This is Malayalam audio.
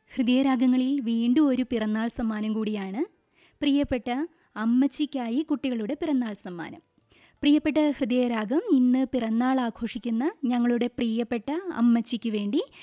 ഹൃദയരാഗങ്ങളിൽ വീണ്ടും ഒരു പിറന്നാൾ സമ്മാനം കൂടിയാണ്. പ്രിയപ്പെട്ട അമ്മച്ചിക്കായി കുട്ടികളുടെ പിറന്നാൾ സമ്മാനം. പ്രിയപ്പെട്ട ഹൃദയരാഗം ഇന്ന് പിറന്നാൾ ആഘോഷിക്കുന്ന ഞങ്ങളുടെ പ്രിയപ്പെട്ട അമ്മച്ചിക്ക് വേണ്ടി